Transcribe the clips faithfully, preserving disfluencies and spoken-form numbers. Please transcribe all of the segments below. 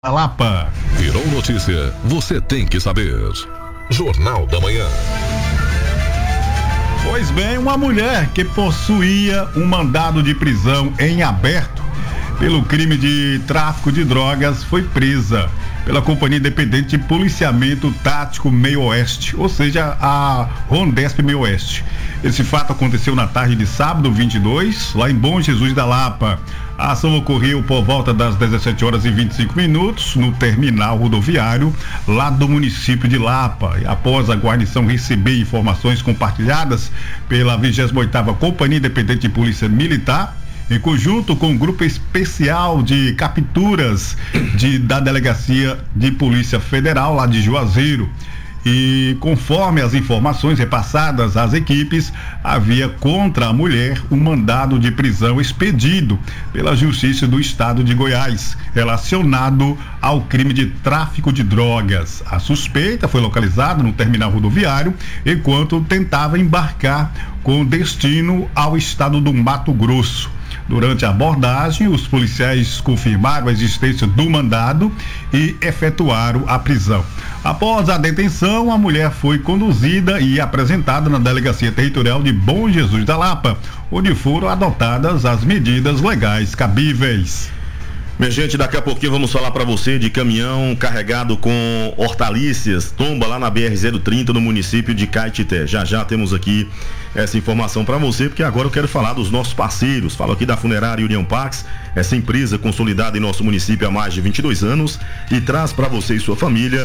Lapa. Virou notícia, você tem que saber. Jornal da Manhã. Pois bem, uma mulher que possuía um mandado de prisão em aberto pelo crime de tráfico de drogas foi presa pela Companhia Independente de Policiamento Tático Meio Oeste, ou seja, a Rondesp Meio Oeste. Esse fato aconteceu na tarde de sábado vinte e dois, lá em Bom Jesus da Lapa. A ação ocorreu por volta das dezessete horas e vinte e cinco minutos no terminal rodoviário lá do município de Lapa. E após a guarnição receber informações compartilhadas pela vigésima oitava Companhia Independente de Polícia Militar, em conjunto com o Grupo Especial de Capturas de, da Delegacia de Polícia Federal lá de Juazeiro. E conforme as informações repassadas às equipes, havia contra a mulher um mandado de prisão expedido pela Justiça do Estado de Goiás, relacionado ao crime de tráfico de drogas. A suspeita foi localizada no terminal rodoviário enquanto tentava embarcar com destino ao estado do Mato Grosso. Durante a abordagem, os policiais confirmaram a existência do mandado e efetuaram a prisão. Após a detenção, a mulher foi conduzida e apresentada na Delegacia Territorial de Bom Jesus da Lapa, onde foram adotadas as medidas legais cabíveis. Minha gente, daqui a pouquinho vamos falar para você de caminhão carregado com hortaliças, tomba lá na B R zero trinta no município de Caetité. Já já temos aqui essa informação para você, porque agora eu quero falar dos nossos parceiros. Falo aqui da Funerária União Pax, essa empresa consolidada em nosso município há mais de vinte e dois anos e traz para você e sua família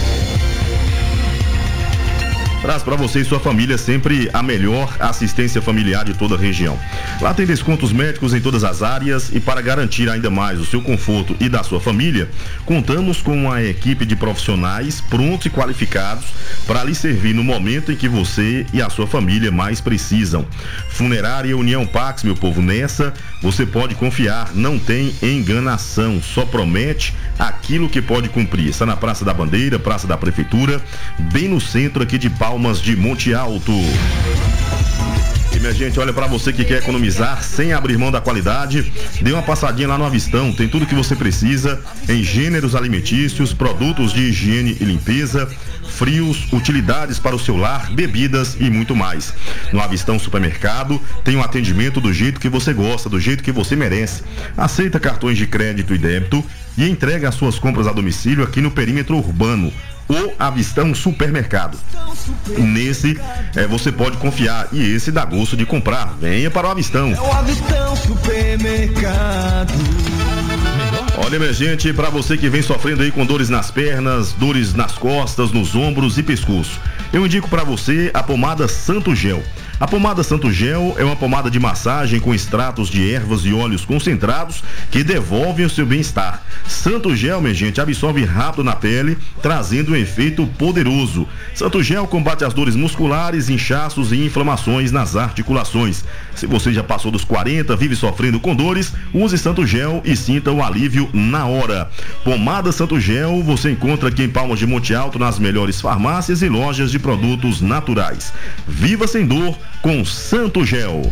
Traz para você e sua família sempre a melhor assistência familiar de toda a região. Lá tem descontos médicos em todas as áreas e para garantir ainda mais o seu conforto e da sua família, contamos com uma equipe de profissionais prontos e qualificados para lhe servir no momento em que você e a sua família mais precisam. Funerária União Pax, meu povo, nessa você pode confiar, não tem enganação, só promete aquilo que pode cumprir. Está na Praça da Bandeira, Praça da Prefeitura, bem no centro aqui de Palmas de Monte Alto. E minha gente, olha, para você que quer economizar sem abrir mão da qualidade, dê uma passadinha lá no Avistão. Tem tudo que você precisa em gêneros alimentícios, produtos de higiene e limpeza, frios, utilidades para o seu lar, bebidas e muito mais. No Avistão Supermercado tem um atendimento do jeito que você gosta, do jeito que você merece. Aceita cartões de crédito e débito e entrega as suas compras a domicílio aqui no perímetro urbano. O Avistão Supermercado. Nesse é, você pode confiar e esse dá gosto de comprar. Venha para o Avistão. É o Avistão Supermercado. Olha, minha gente, para você que vem sofrendo aí com dores nas pernas, dores nas costas, nos ombros e pescoço, eu indico para você a pomada Santo Gel. A pomada Santo Gel é uma pomada de massagem com extratos de ervas e óleos concentrados que devolvem o seu bem-estar. Santo Gel, minha gente, absorve rápido na pele, trazendo um efeito poderoso. Santo Gel combate as dores musculares, inchaços e inflamações nas articulações. Se você já passou dos quarenta, vive sofrendo com dores, use Santo Gel e sinta o alívio na hora. Pomada Santo Gel você encontra aqui em Palmas de Monte Alto nas melhores farmácias e lojas de produtos naturais. Viva sem dor com Santo Gel.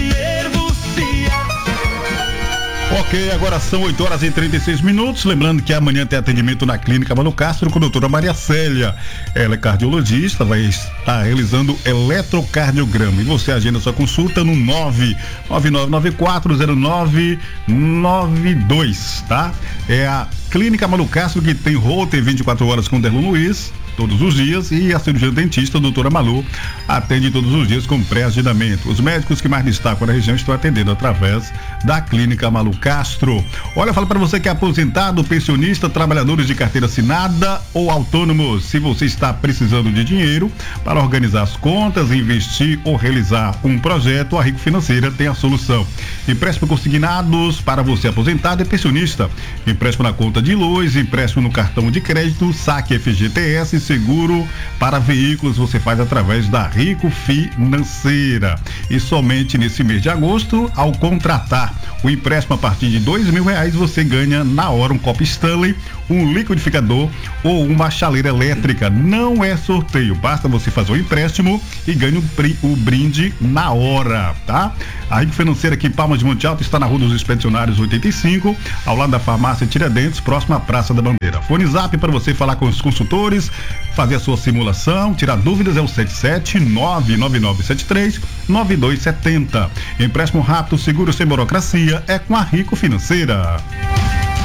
Ok, agora são oito horas e trinta e seis minutos. Lembrando que amanhã tem atendimento na Clínica Mano Castro com a doutora Maria Célia. Ela é cardiologista, vai estar realizando eletrocardiograma. E você agenda sua consulta no nove nove nove nove quatro zero nove nove dois, tá? É a Clínica Mano Castro, que tem Holter vinte e quatro horas com Derlon Luiz todos os dias, e a cirurgia dentista, a doutora Malu, atende todos os dias com pré-agendamento. Os médicos que mais destacam na região estão atendendo através da Clínica Malu Castro. Olha, eu falo para você que é aposentado, pensionista, trabalhadores de carteira assinada ou autônomos. Se você está precisando de dinheiro para organizar as contas, investir ou realizar um projeto, a Rico Financeira tem a solução. Empréstimo consignados para você aposentado e pensionista. Empréstimo na conta de luz, empréstimo no cartão de crédito, saque F G T S, seguro para veículos você faz através da Rico Financeira. E somente nesse mês de agosto, ao contratar o empréstimo a partir de dois mil reais, você ganha na hora um copo Stanley, um liquidificador ou uma chaleira elétrica. Não é sorteio, basta você fazer o empréstimo e ganha o brinde na hora, tá? A Rico Financeira aqui em Palmas de Monte Alto está na Rua dos Expedicionários oitenta e cinco, ao lado da farmácia Tiradentes, próximo à Praça da Bandeira. Fone Zap para você falar com os consultores, fazer a sua simulação, tirar dúvidas é o sete sete nove nove nove sete três nove dois sete zero. Empréstimo rápido, seguro, sem burocracia é com a Rico Financeira.